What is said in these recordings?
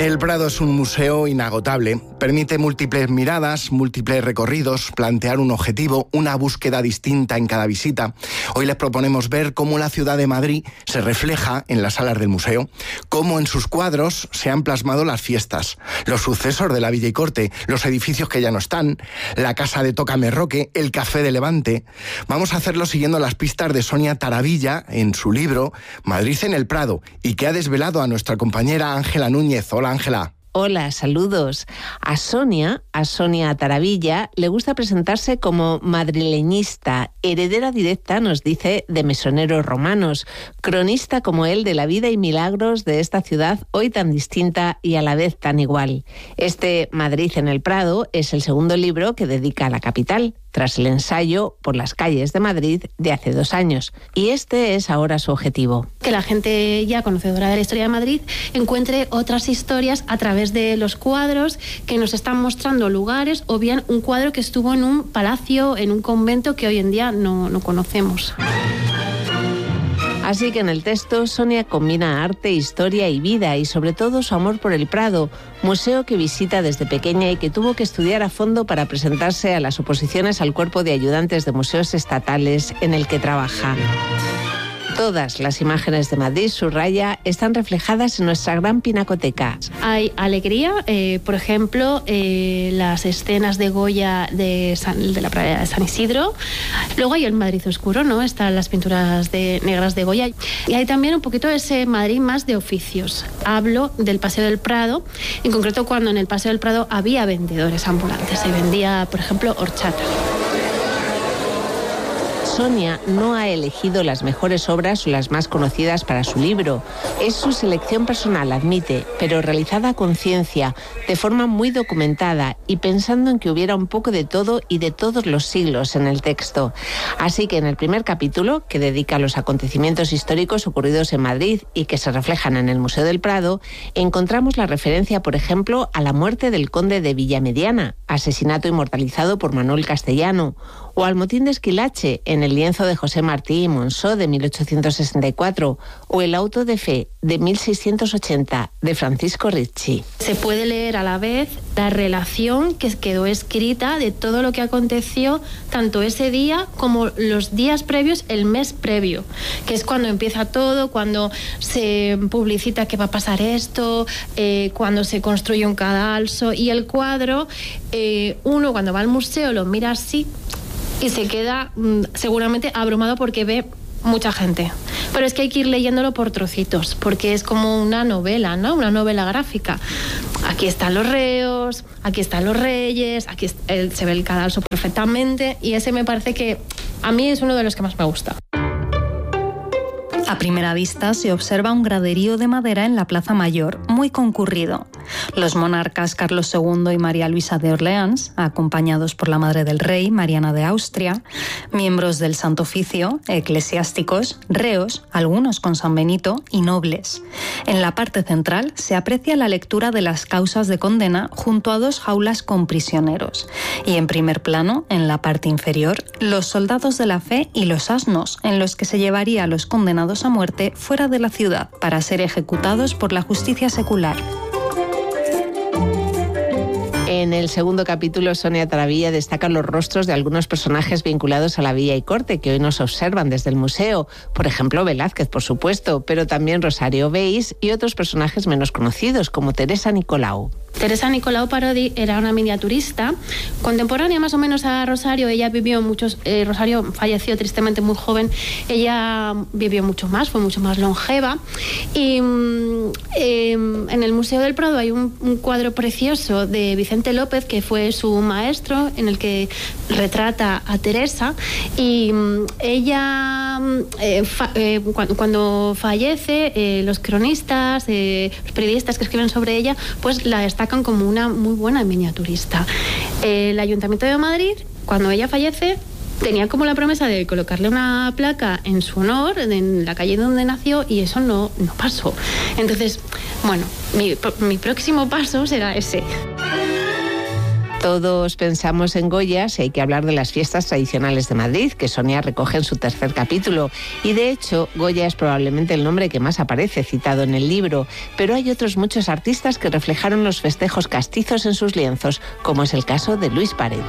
El Prado es un museo inagotable. Permite múltiples miradas, múltiples recorridos, plantear un objetivo, una búsqueda distinta en cada visita. Hoy les proponemos ver cómo la ciudad de Madrid se refleja en las salas del museo, cómo en sus cuadros se han plasmado las fiestas, los sucesos de la Villa y Corte, los edificios que ya no están, la casa de Tócame Roque, el Café de Levante. Vamos a hacerlo siguiendo las pistas de Sonia Taravilla en su libro Madrid en el Prado, y que ha desvelado a nuestra compañera Ángela Núñez. Hola, Ángela. Hola, saludos. A Sonia Taravilla, le gusta presentarse como madrileñista, heredera directa, nos dice, de mesoneros romanos, cronista como él de la vida y milagros de esta ciudad hoy tan distinta y a la vez tan igual. Este Madrid en el Prado es el segundo libro que dedica a la capital, tras el ensayo Por las calles de Madrid de hace 2 años. Y este es ahora su objetivo. Que la gente ya conocedora de la historia de Madrid encuentre otras historias a través de los cuadros que nos están mostrando lugares, o bien un cuadro que estuvo en un palacio, en un convento que hoy en día no conocemos. Así que en el texto Sonia combina arte, historia y vida, y sobre todo su amor por el Prado, museo que visita desde pequeña y que tuvo que estudiar a fondo para presentarse a las oposiciones al cuerpo de ayudantes de museos estatales en el que trabaja. Todas las imágenes de Madrid, subraya, están reflejadas en nuestra gran pinacoteca. Hay alegría, por ejemplo, las escenas de Goya de la playa de San Isidro. Luego hay el Madrid oscuro, ¿no? Están las pinturas negras de Goya. Y hay también un poquito ese Madrid más de oficios. Hablo del Paseo del Prado, en concreto cuando en el Paseo del Prado había vendedores ambulantes. Se vendía, por ejemplo, horchata. Sonia no ha elegido las mejores obras o las más conocidas para su libro. Es su selección personal, admite, pero realizada a conciencia, de forma muy documentada y pensando en que hubiera un poco de todo y de todos los siglos en el texto. Así que en el primer capítulo, que dedica a los acontecimientos históricos ocurridos en Madrid y que se reflejan en el Museo del Prado, encontramos la referencia, por ejemplo, a la muerte del conde de Villamediana, asesinato inmortalizado por Manuel Castellano, o al motín de Esquilache en el lienzo de José Martí y Monzó de 1864, o el auto de fe de 1680 de Francisco Ricci. Se puede leer a la vez la relación que quedó escrita de todo lo que aconteció tanto ese día como los días previos, el mes previo, que es cuando empieza todo, cuando se publicita que va a pasar esto, cuando se construye un cadalso, y el cuadro, uno cuando va al museo lo mira así y se queda seguramente abrumado porque ve mucha gente. Pero es que hay que ir leyéndolo por trocitos, porque es como una novela, ¿no? Una novela gráfica. Aquí están los reos, aquí están los reyes, aquí se ve el cadalso perfectamente, y ese me parece que a mí es uno de los que más me gusta. A primera vista se observa un graderío de madera en la Plaza Mayor, muy concurrido. Los monarcas Carlos II y María Luisa de Orleans, acompañados por la madre del rey, Mariana de Austria, miembros del Santo Oficio, eclesiásticos, reos, algunos con San Benito, y nobles. En la parte central se aprecia la lectura de las causas de condena junto a 2 jaulas con prisioneros. Y en primer plano, en la parte inferior, los soldados de la fe y los asnos, en los que se llevaría a los condenados a muerte fuera de la ciudad para ser ejecutados por la justicia secular. En el segundo capítulo, Sonia Taravilla destaca los rostros de algunos personajes vinculados a la Villa y Corte que hoy nos observan desde el museo. Por ejemplo, Velázquez, por supuesto, pero también Rosario Beis y otros personajes menos conocidos, como Teresa Nicolau. Teresa Nicolau Parodi era una miniaturista contemporánea más o menos a Rosario. Ella vivió Rosario falleció tristemente muy joven. Ella vivió mucho más, fue mucho más longeva. Y en el Museo del Prado hay un cuadro precioso de Vicente López, que fue su maestro, en el que retrata a Teresa. Y ella, cuando fallece, los cronistas, los periodistas que escriben sobre ella, pues la destacan como una muy buena miniaturista. El Ayuntamiento de Madrid, cuando ella fallece, tenía como la promesa de colocarle una placa en su honor en la calle donde nació, y eso no pasó. Entonces, bueno, mi próximo paso será ese. Todos pensamos en Goya si hay que hablar de las fiestas tradicionales de Madrid, que Sonia recoge en su tercer capítulo. Y de hecho, Goya es probablemente el nombre que más aparece citado en el libro, pero hay otros muchos artistas que reflejaron los festejos castizos en sus lienzos, como es el caso de Luis Paret.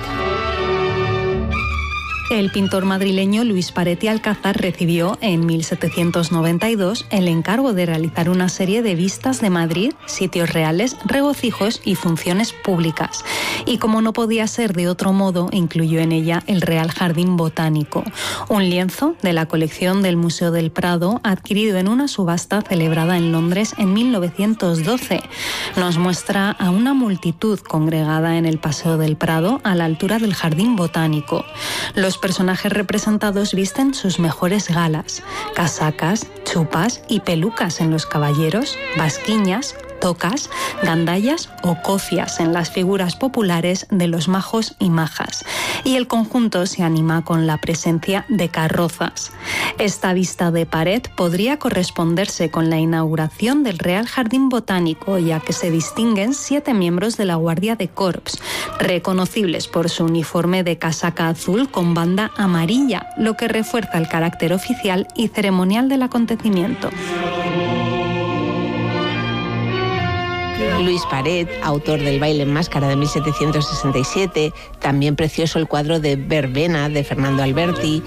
El pintor madrileño Luis Paret y Alcázar recibió en 1792 el encargo de realizar una serie de vistas de Madrid, sitios reales, regocijos y funciones públicas. Y como no podía ser de otro modo, incluyó en ella el Real Jardín Botánico, un lienzo de la colección del Museo del Prado adquirido en una subasta celebrada en Londres en 1912. Nos muestra a una multitud congregada en el Paseo del Prado a la altura del Jardín Botánico. Los personajes representados visten sus mejores galas, casacas, chupas y pelucas en los caballeros, basquiñas, tocas, gandallas o cocias en las figuras populares de los majos y majas. Y el conjunto se anima con la presencia de carrozas. Esta vista de Paret podría corresponderse con la inauguración del Real Jardín Botánico, ya que se distinguen 7 miembros de la Guardia de Corps, reconocibles por su uniforme de casaca azul con banda amarilla, lo que refuerza el carácter oficial y ceremonial del acontecimiento. Luis Paret, autor del Baile en Máscara de 1767, también precioso el cuadro de Verbena de Fernando Alberti.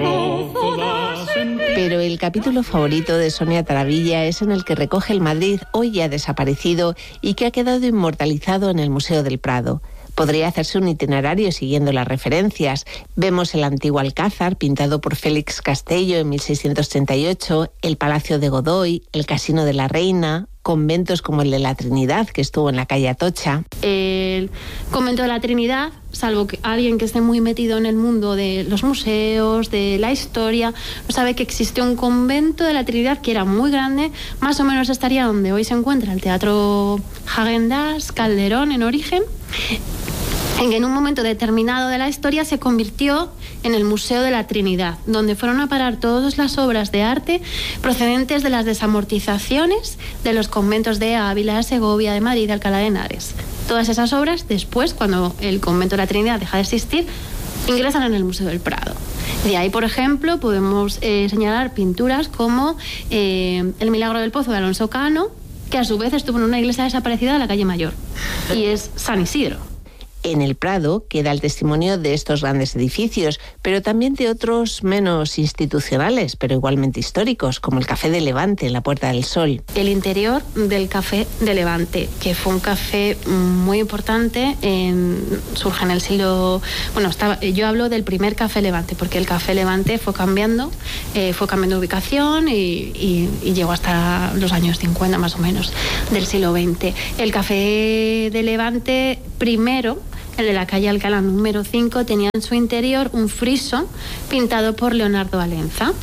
Pero el capítulo favorito de Sonia Taravilla es en el que recoge el Madrid hoy ya desaparecido y que ha quedado inmortalizado en el Museo del Prado. Podría hacerse un itinerario siguiendo las referencias. Vemos el antiguo Alcázar, pintado por Félix Castello en 1638, el Palacio de Godoy, el Casino de la Reina, conventos como el de la Trinidad, que estuvo en la calle Atocha. El convento de la Trinidad, salvo que alguien que esté muy metido en el mundo de los museos, de la historia, no sabe que existió un convento de la Trinidad que era muy grande, más o menos estaría donde hoy se encuentra el Teatro Häagen-Dazs, Calderón en origen, en que en un momento determinado de la historia se convirtió en el Museo de la Trinidad, donde fueron a parar todas las obras de arte procedentes de las desamortizaciones de los conventos de Ávila, de Segovia, de Madrid, de Alcalá de Henares. Todas esas obras, después, cuando el convento de la Trinidad deja de existir, ingresan en el Museo del Prado. De ahí, por ejemplo, podemos señalar pinturas como El Milagro del Pozo de Alonso Cano, que a su vez estuvo en una iglesia desaparecida de la calle Mayor, y es San Isidro. En el Prado queda el testimonio de estos grandes edificios, pero también de otros menos institucionales, pero igualmente históricos, como el Café de Levante en la Puerta del Sol. El interior del Café de Levante, que fue un café muy importante, surge en el siglo... yo hablo del primer Café Levante, porque el Café Levante fue cambiando de ubicación y llegó hasta los años 50 más o menos del siglo XX. El Café de Levante primero, el de la calle Alcalá número 5, tenía en su interior un friso pintado por Leonardo Alenza.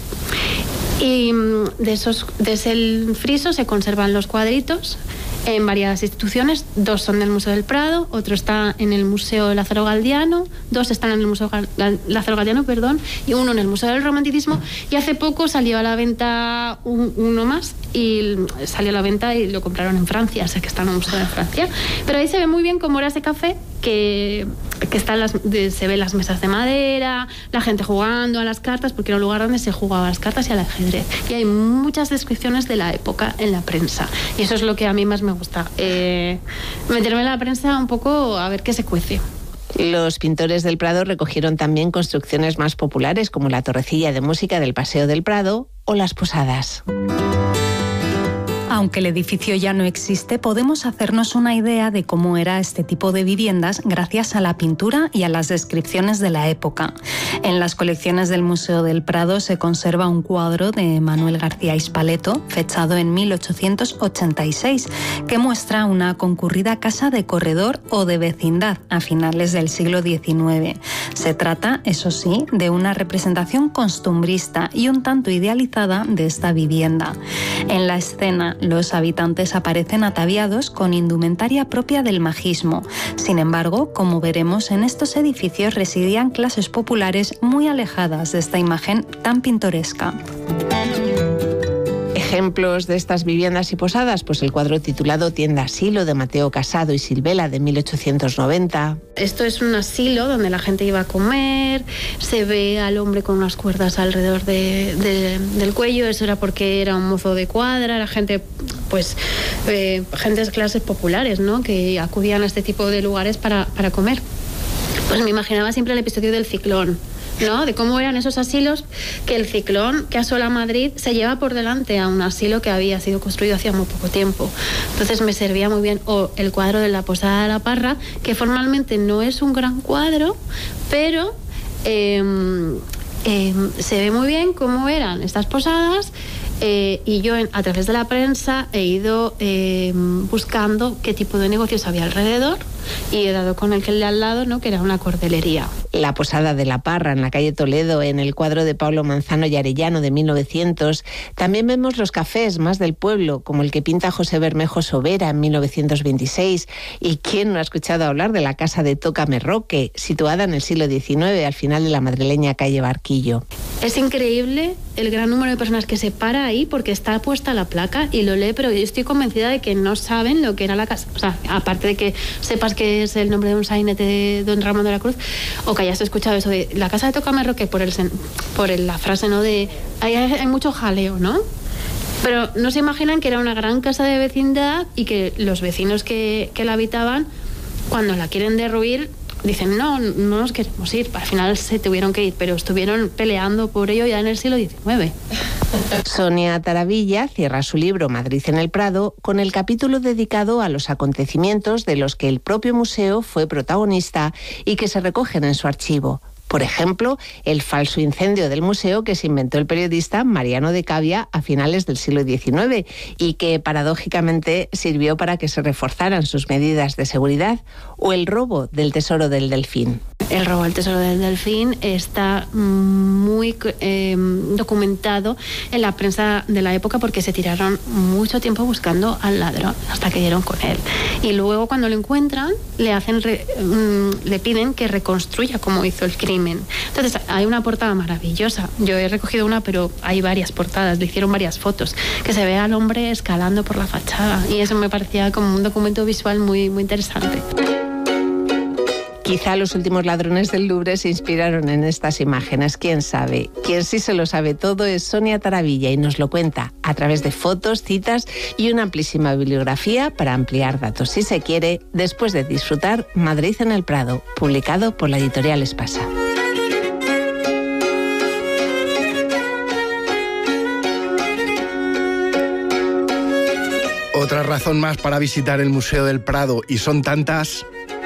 Y de ese friso se conservan los cuadritos en varias instituciones. 2 son del Museo del Prado, otro está en el Museo Lázaro Galdiano, 2 están en el Museo Lázaro Galdiano, y 1 en el Museo del Romanticismo. Y hace poco salió a la venta uno más, y salió a la venta y lo compraron en Francia, o sea que está en el Museo de Francia. Pero ahí se ve muy bien cómo era ese café, que se ven las mesas de madera, la gente jugando a las cartas, porque era un lugar donde se jugaba a las cartas y al ajedrez. Y hay muchas descripciones de la época en la prensa. Y eso es lo que a mí más me gusta. Meterme en la prensa un poco a ver qué se cuece. Los pintores del Prado recogieron también construcciones más populares, como la Torrecilla de Música del Paseo del Prado o las Posadas. Aunque el edificio ya no existe, podemos hacernos una idea de cómo era este tipo de viviendas gracias a la pintura y a las descripciones de la época. En las colecciones del Museo del Prado se conserva un cuadro de Manuel García Hispaleto, fechado en 1886, que muestra una concurrida casa de corredor o de vecindad a finales del siglo XIX. Se trata, eso sí, de una representación costumbrista y un tanto idealizada de esta vivienda. En la escena, los habitantes aparecen ataviados con indumentaria propia del majismo. Sin embargo, como veremos, en estos edificios residían clases populares muy alejadas de esta imagen tan pintoresca. Ejemplos de estas viviendas y posadas, pues el cuadro titulado Tienda Asilo de Mateo Casado y Silvela de 1890. Esto es un asilo donde la gente iba a comer, se ve al hombre con unas cuerdas alrededor del cuello. Eso era porque era un mozo de cuadra, era gente, pues, gente de clases populares, ¿no?, que acudían a este tipo de lugares para comer. Pues me imaginaba siempre el episodio del ciclón, ¿no?, de cómo eran esos asilos, que el ciclón que asola Madrid se lleva por delante a un asilo que había sido construido hacía muy poco tiempo. Entonces me servía muy bien. O el cuadro de la Posada de la Parra, que formalmente no es un gran cuadro, pero se ve muy bien cómo eran estas posadas. Y yo a través de la prensa he ido buscando qué tipo de negocios había alrededor, y he dado con el que de al lado, ¿no?, que era una cordelería. La Posada de la Parra, en la calle Toledo, en el cuadro de Pablo Manzano y Arellano de 1900. También vemos los cafés más del pueblo, como el que pinta José Bermejo Sobera en 1926. ¿Y quién no ha escuchado hablar de la casa de Tócame Roque, situada en el siglo XIX, al final de la madrileña calle Barquillo? Es increíble el gran número de personas que se para ahí porque está puesta la placa y lo lee, pero yo estoy convencida de que no saben lo que era la casa. O sea, aparte de que sepas que es el nombre de un sainete de don Ramón de la Cruz, o que hayas escuchado eso de la casa de Tócame Roque por la frase, ¿no?, de hay mucho jaleo, ¿no? Pero no se imaginan que era una gran casa de vecindad y que los vecinos que la habitaban, cuando la quieren derruir, dicen no nos queremos ir. Al final se tuvieron que ir, pero estuvieron peleando por ello ya en el siglo XIX. Sonia Taravilla cierra su libro Madrid en el Prado con el capítulo dedicado a los acontecimientos de los que el propio museo fue protagonista y que se recogen en su archivo. Por ejemplo, el falso incendio del museo que se inventó el periodista Mariano de Cavia a finales del siglo XIX y que paradójicamente sirvió para que se reforzaran sus medidas de seguridad, o el robo del Tesoro del Delfín. El robo del Tesoro del Delfín está muy documentado en la prensa de la época, porque se tiraron mucho tiempo buscando al ladrón hasta que dieron con él. Y luego, cuando lo encuentran, le piden que reconstruya cómo hizo el crimen. Entonces, hay una portada maravillosa. Yo he recogido una, pero hay varias portadas. Le hicieron varias fotos, que se ve al hombre escalando por la fachada. Y eso me parecía como un documento visual muy, muy interesante. Quizá los últimos ladrones del Louvre se inspiraron en estas imágenes, quién sabe. Quien sí se lo sabe todo es Sonia Taravilla y nos lo cuenta a través de fotos, citas y una amplísima bibliografía para ampliar datos, si se quiere, después de disfrutar Madrid en el Prado, publicado por la editorial Espasa. Otra razón más para visitar el Museo del Prado, y son tantas.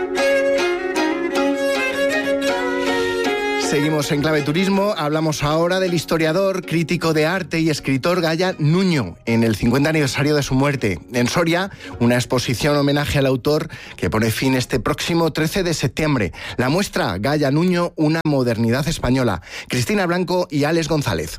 Seguimos en Clave Turismo. Hablamos ahora del historiador, crítico de arte y escritor Gaya Nuño, en el 50 aniversario de su muerte. En Soria, una exposición homenaje al autor que pone fin este próximo 13 de septiembre. La muestra Gaya Nuño, una modernidad española. Cristina Blanco y Alex González.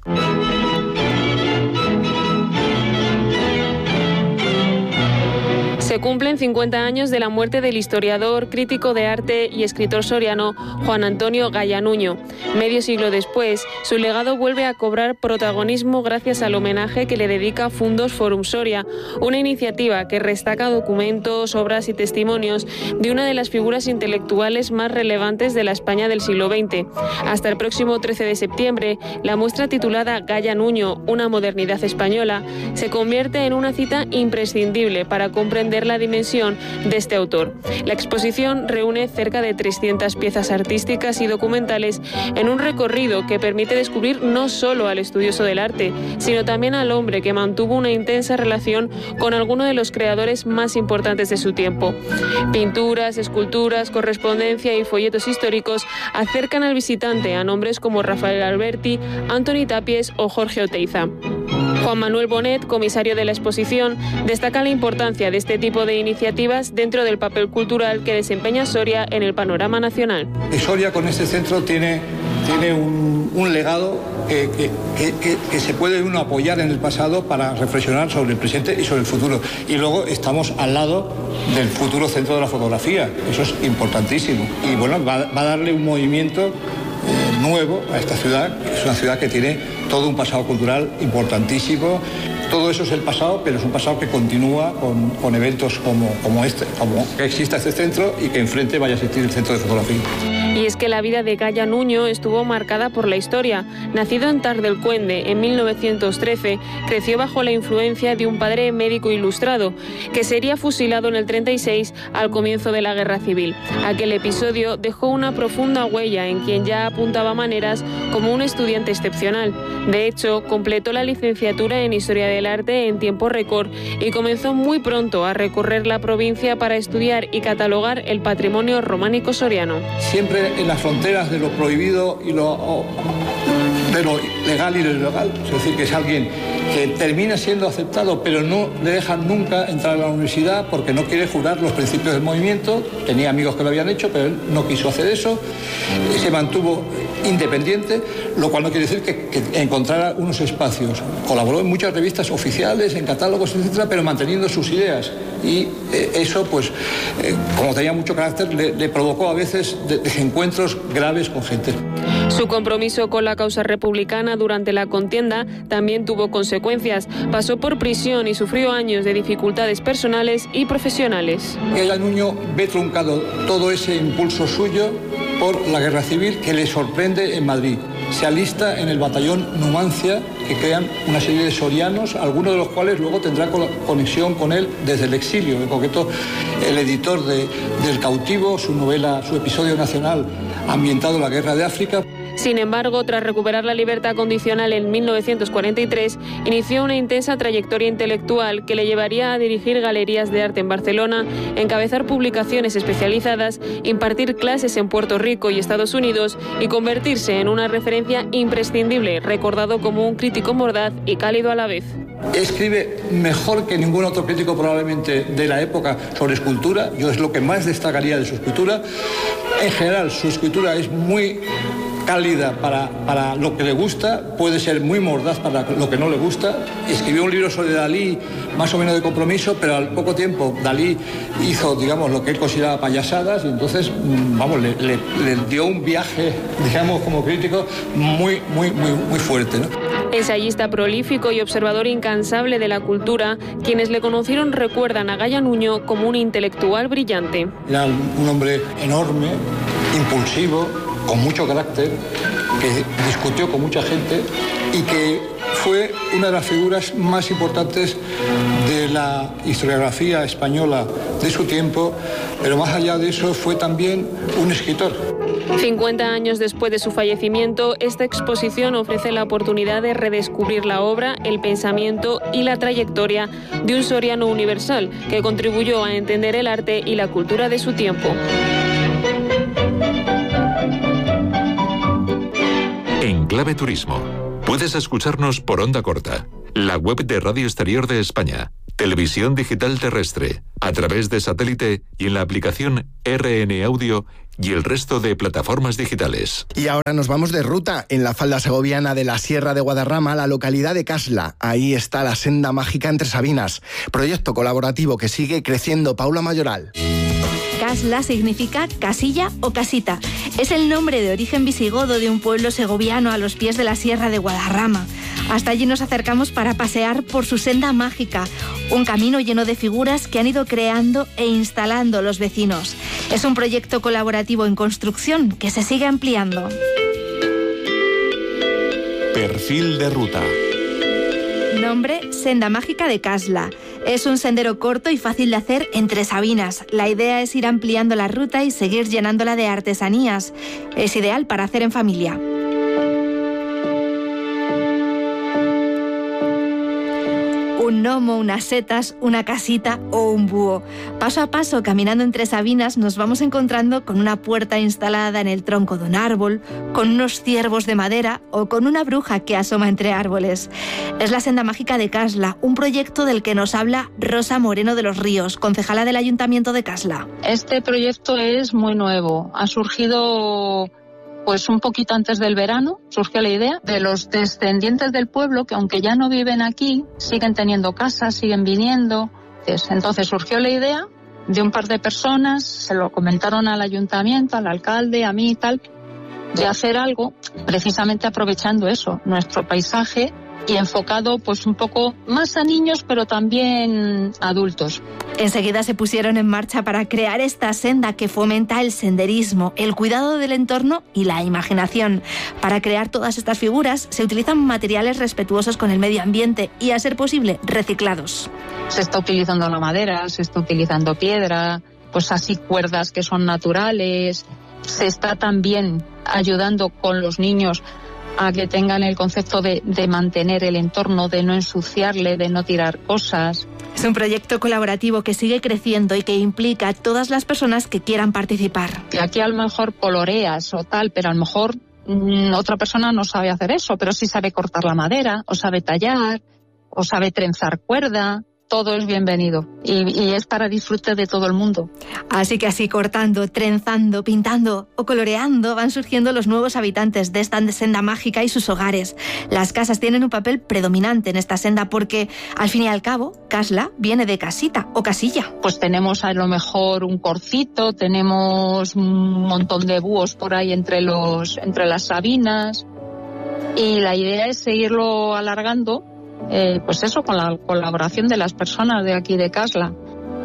Se cumplen 50 años de la muerte del historiador, crítico de arte y escritor soriano Juan Antonio Gaya Nuño. Medio siglo después, su legado vuelve a cobrar protagonismo gracias al homenaje que le dedica Fundos Forum Soria, una iniciativa que destaca documentos, obras y testimonios de una de las figuras intelectuales más relevantes de la España del siglo XX. Hasta el próximo 13 de septiembre, la muestra titulada Gaya Nuño, una modernidad española, se convierte en una cita imprescindible para comprender la dimensión de este autor. La exposición reúne cerca de 300 piezas artísticas y documentales en un recorrido que permite descubrir no solo al estudioso del arte, sino también al hombre que mantuvo una intensa relación con alguno de los creadores más importantes de su tiempo. Pinturas, esculturas, correspondencia y folletos históricos acercan al visitante a nombres como Rafael Alberti, Antoni Tapies o Jorge Oteiza. Juan Manuel Bonet, comisario de la exposición, destaca la importancia de este tipo de iniciativas dentro del papel cultural que desempeña Soria en el panorama nacional. Soria con este centro tiene un legado que se puede uno apoyar en el pasado para reflexionar sobre el presente y sobre el futuro. Y luego estamos al lado del futuro centro de la fotografía. Eso es importantísimo. Y bueno, va a darle un movimiento nuevo a esta ciudad, que es una ciudad que tiene todo un pasado cultural importantísimo. Todo eso es el pasado, pero es un pasado que continúa con eventos como este, como que exista este centro y que enfrente vaya a existir el centro de fotografía. Y es que la vida de Gaya Nuño estuvo marcada por la historia. Nacido en Tardelcuende en 1913, creció bajo la influencia de un padre médico ilustrado, que sería fusilado en el 36 al comienzo de la Guerra Civil. Aquel episodio dejó una profunda huella en quien ya apuntaba maneras como un estudiante excepcional. De hecho, completó la licenciatura en Historia del Arte en tiempo récord y comenzó muy pronto a recorrer la provincia para estudiar y catalogar el patrimonio románico soriano. Siempre en las fronteras de lo prohibido y de lo legal y lo ilegal. Es decir, que es alguien que termina siendo aceptado, pero no le dejan nunca entrar a la universidad porque no quiere jurar los principios del movimiento. Tenía amigos que lo habían hecho, pero él no quiso hacer eso. Se mantuvo independiente, lo cual no quiere decir que encontrara unos espacios. Colaboró en muchas revistas oficiales, en catálogos, etcétera, pero manteniendo sus ideas. Y eso, pues, como tenía mucho carácter, le provocó a veces desencuentros graves con gente. Su compromiso con la causa republicana durante la contienda también tuvo consecuencias. Pasó por prisión y sufrió años de dificultades personales y profesionales. Gaya Nuño ve truncado todo ese impulso suyo por la guerra civil que le sorprende en Madrid. Se alista en el batallón Numancia, que crean una serie de sorianos, algunos de los cuales luego tendrá conexión con él desde el exilio. En concreto, el editor del Cautivo, su novela, su episodio nacional ambientado en la guerra de África. Sin embargo, tras recuperar la libertad condicional en 1943, inició una intensa trayectoria intelectual que le llevaría a dirigir galerías de arte en Barcelona, encabezar publicaciones especializadas, impartir clases en Puerto Rico y Estados Unidos y convertirse en una referencia imprescindible, recordado como un crítico mordaz y cálido a la vez. Escribe mejor que ningún otro crítico probablemente de la época sobre escultura. Yo es lo que más destacaría de su escritura. En general, su escritura es muy cálida para lo que le gusta, puede ser muy mordaz para lo que no le gusta. Escribió un libro sobre Dalí, más o menos de compromiso, pero al poco tiempo Dalí hizo, digamos, lo que él consideraba payasadas y entonces, vamos, le dio un viaje, digamos, como crítico muy fuerte, ¿no? Ensayista prolífico y observador incansable de la cultura, quienes le conocieron recuerdan a Gaya Nuño como un intelectual brillante. Era un hombre enorme, impulsivo, con mucho carácter, que discutió con mucha gente y que fue una de las figuras más importantes de la historiografía española de su tiempo, pero más allá de eso fue también un escritor. 50 años después de su fallecimiento, esta exposición ofrece la oportunidad de redescubrir la obra, el pensamiento y la trayectoria de un soriano universal que contribuyó a entender el arte y la cultura de su tiempo. En Clave Turismo, puedes escucharnos por onda corta, la web de Radio Exterior de España, televisión digital terrestre, a través de satélite y en la aplicación RN Audio y el resto de plataformas digitales. Y ahora nos vamos de ruta en la falda segoviana de la Sierra de Guadarrama, la localidad de Casla. Ahí está la senda mágica entre Sabinas, proyecto colaborativo que sigue creciendo. Paula Mayoral. Casla significa casilla o casita. Es el nombre de origen visigodo de un pueblo segoviano a los pies de la Sierra de Guadarrama. Hasta allí nos acercamos para pasear por su senda mágica, un camino lleno de figuras que han ido creando e instalando los vecinos. Es un proyecto colaborativo en construcción que se sigue ampliando. Perfil de ruta. Nombre: Senda Mágica de Casla. Es un sendero corto y fácil de hacer entre Sabinas. La idea es ir ampliando la ruta y seguir llenándola de artesanías. Es ideal para hacer en familia. Un gnomo, unas setas, una casita o un búho. Paso a paso, caminando entre Sabinas, nos vamos encontrando con una puerta instalada en el tronco de un árbol, con unos ciervos de madera o con una bruja que asoma entre árboles. Es la Senda Mágica de Casla, un proyecto del que nos habla Rosa Moreno de los Ríos, concejala del Ayuntamiento de Casla. Este proyecto es muy nuevo. Ha surgido pues un poquito antes del verano, surgió la idea de los descendientes del pueblo que aunque ya no viven aquí, siguen teniendo casas, siguen viniendo. Entonces surgió la idea de un par de personas, se lo comentaron al ayuntamiento, al alcalde, a mí y tal, de hacer algo precisamente aprovechando eso, nuestro paisaje, y enfocado pues un poco más a niños, pero también adultos. Enseguida se pusieron en marcha para crear esta senda que fomenta el senderismo, el cuidado del entorno y la imaginación. Para crear todas estas figuras se utilizan materiales respetuosos con el medio ambiente y, a ser posible, reciclados. Se está utilizando la madera, se está utilizando piedra, pues así cuerdas que son naturales. Se está también ayudando con los niños a que tengan el concepto de mantener el entorno, de no ensuciarle, de no tirar cosas. Es un proyecto colaborativo que sigue creciendo y que implica a todas las personas que quieran participar. Que aquí a lo mejor coloreas o tal, pero a lo mejor otra persona no sabe hacer eso, pero sí sabe cortar la madera, o sabe tallar, o sabe trenzar cuerda. Todo es bienvenido y es para disfrute de todo el mundo. Así que así, cortando, trenzando, pintando o coloreando, van surgiendo los nuevos habitantes de esta senda mágica y sus hogares. Las casas tienen un papel predominante en esta senda porque, al fin y al cabo, casla viene de casita o casilla. Pues tenemos a lo mejor un corcito, tenemos un montón de búhos por ahí entre las sabinas, y la idea es seguirlo alargando. Pues eso, con la colaboración de las personas de aquí de Casla.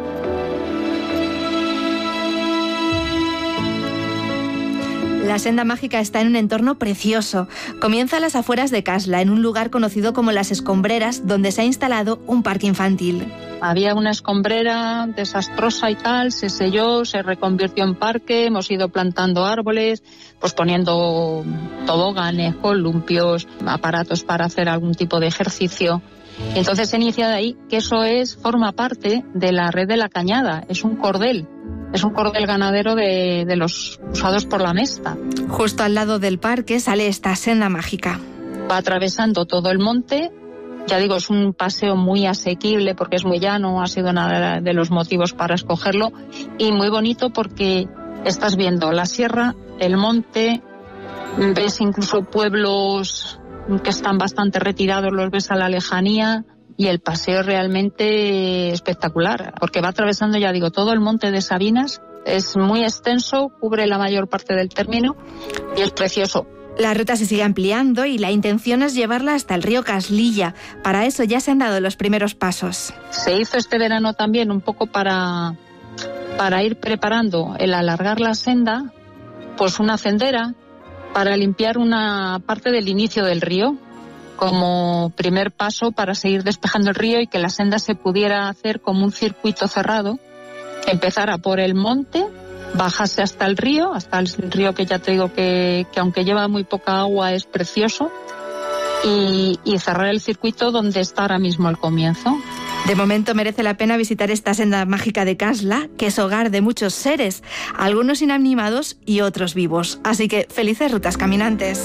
La senda mágica está en un entorno precioso. Comienza a las afueras de Casla, en un lugar conocido como Las Escombreras, donde se ha instalado un parque infantil. Había una escombrera desastrosa y tal, se selló, se reconvirtió en parque, hemos ido plantando árboles, pues poniendo toboganes, columpios, aparatos para hacer algún tipo de ejercicio. Y entonces se inicia de ahí que eso forma parte de la red de la Cañada, es un cordel ganadero de los usados por la Mesta. Justo al lado del parque sale esta senda mágica. Va atravesando todo el monte. Ya digo, es un paseo muy asequible porque es muy llano, ha sido uno de los motivos para escogerlo, y muy bonito porque estás viendo la sierra, el monte, ves incluso pueblos que están bastante retirados, los ves a la lejanía, y el paseo es realmente espectacular porque va atravesando, ya digo, todo el monte de Sabinas. Es muy extenso, cubre la mayor parte del término y es precioso. La ruta se sigue ampliando y la intención es llevarla hasta el río Caslilla. Para eso ya se han dado los primeros pasos. Se hizo este verano también un poco para ir preparando el alargar la senda, pues una sendera para limpiar una parte del inicio del río, como primer paso para seguir despejando el río y que la senda se pudiera hacer como un circuito cerrado, que empezara por el monte, bajase hasta el río que ya te digo que aunque lleva muy poca agua es precioso, y cerrar el circuito donde está ahora mismo el comienzo. De momento merece la pena visitar esta senda mágica de Casla, que es hogar de muchos seres, algunos inanimados y otros vivos. Así que felices rutas, caminantes.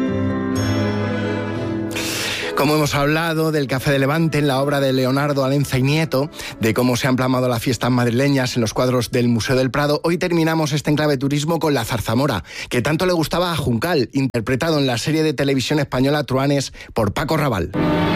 Como hemos hablado del Café de Levante en la obra de Leonardo Alenza y Nieto, de cómo se han plasmado las fiestas madrileñas en los cuadros del Museo del Prado, hoy terminamos este enclave turismo con la zarzamora, que tanto le gustaba a Juncal, interpretado en la serie de televisión española Truanes por Paco Raval.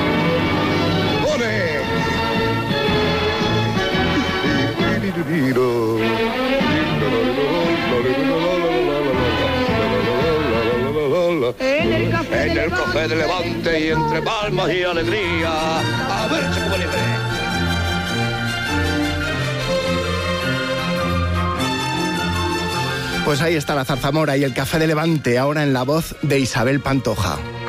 En el café de Levante y entre palmas y alegría, a ver si como libre. Pues ahí está la zarzamora y el Café de Levante, ahora en la voz de Isabel Pantoja.